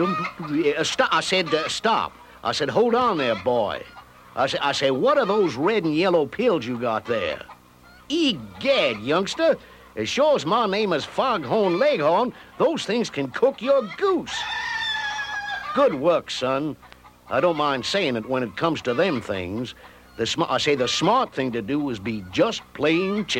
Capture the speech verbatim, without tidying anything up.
Uh, stop. I said, uh, stop. I said, hold on there, boy. I said, I said, what are those red and yellow pills you got there? Egad, youngster. As sure as my name is Foghorn Leghorn, those things can cook your goose. Good work, son. I don't mind saying it when it comes to them things. The sm- I say the smart thing to do is be just plain chicken.